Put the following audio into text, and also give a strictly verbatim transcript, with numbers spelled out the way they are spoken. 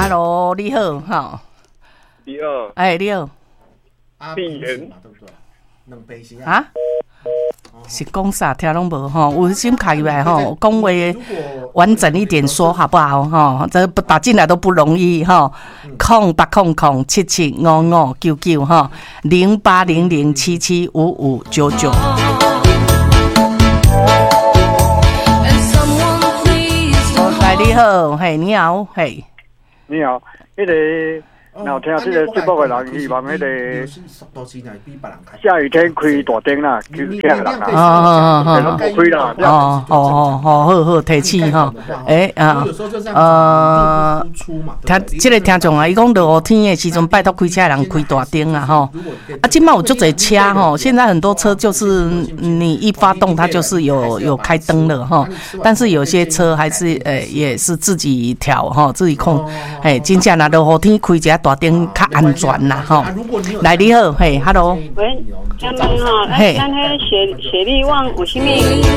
，Hello， 你好，哈， 你好， 哎，你好， 病人对不对？两杯是啊？是讲啥？听拢无吼，有心开来吼，讲话完整一点说好不好吼？这打进来都不容易吼。空八空空七七五五九九吼，零八零零七七五五九九。来，你好，嘿，你好，嘿， 你好，迄、那个。然后听这个节目的人，希望迄个下雨天开大灯啦，叫叫人啦， 哦哦哦，开啦， 哦哦哦，好好好，提醒哈，诶啊，呃，听这个听众啊，伊讲落雨天的时阵，拜托开车的人开大灯啊吼。啊，今麦有足侪车吼，现在很多车就是你一发动它就是有有开灯了哈，但是有些车还是诶也是自己调哈，自己控，诶，真正若落雨天开一下大灯较安全啦吼。来你好，嘿 ，Hello。 喂，咱们哈，咱咱迄雪雪力旺有啥物